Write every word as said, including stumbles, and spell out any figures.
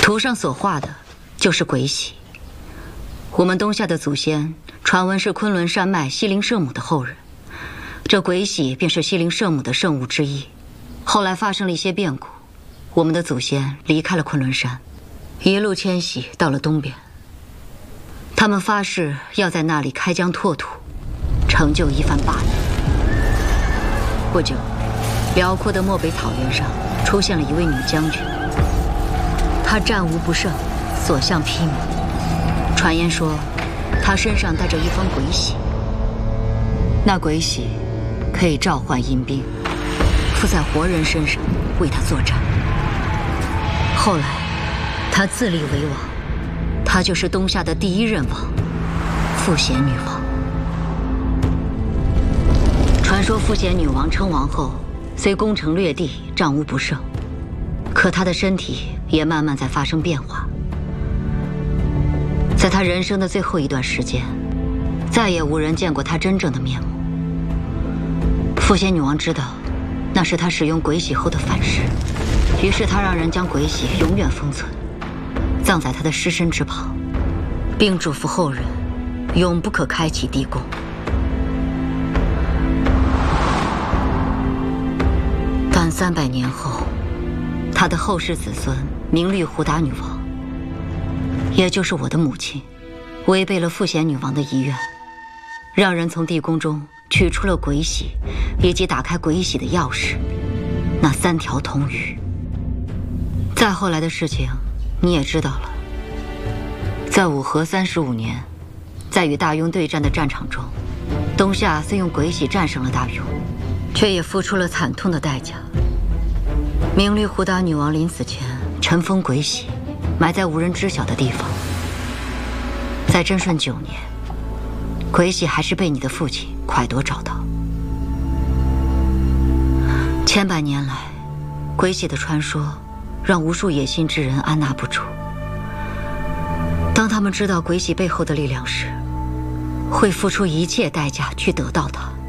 图上所画的就是鬼玺。我们东夏的祖先传闻是昆仑山脉西陵圣母的后人，这鬼玺便是西陵圣母的圣物之一。后来发生了一些变故，我们的祖先离开了昆仑山，一路迁徙到了东边。他们发誓要在那里开疆拓土，成就一番霸业。不久，辽阔的漠北草原上出现了一位女将军，她战无不胜，所向披靡。传言说，她身上带着一方鬼玺，那鬼玺可以召唤阴兵，附在活人身上为她作战。后来，她自立为王，她就是东夏的第一任王，傅贤女王。传说傅贤女王称王后，虽攻城略地，战无不胜，可她的身体也慢慢在发生变化。在她人生的最后一段时间，再也无人见过她真正的面目。傅贤女王知道，那是她使用鬼玺后的反噬，于是她让人将鬼玺永远封存，葬在她的尸身之旁，并嘱咐后人永不可开启地宫。但三百年后，她的后世子孙明律胡达女王，也就是我的母亲，违背了傅贤女王的遗愿，让人从地宫中取出了鬼玺，以及打开鬼玺的钥匙，那三条铜鱼。再后来的事情你也知道了。在武和三十五年，在与大庸对战的战场中，东夏虽用鬼玺战胜了大庸，却也付出了惨痛的代价。明律胡达女王临死前尘封鬼玺，埋在无人知晓的地方。在贞顺九年，鬼玺还是被你的父亲蒯夺找到。千百年来，鬼玺的传说让无数野心之人按捺不住。当他们知道鬼玺背后的力量时，会付出一切代价去得到它。